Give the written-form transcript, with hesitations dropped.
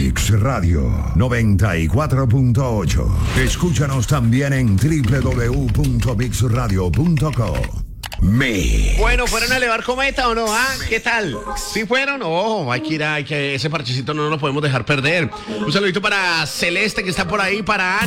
Mix Radio 94.8. Escúchanos también en www.mixradio.co. Bueno, ¿fueron a elevar cometa o no? ¿Qué tal? ¿Sí fueron? Ojo, hay que ese parchecito no lo podemos dejar perder. Un saludito para Celeste que está por ahí, para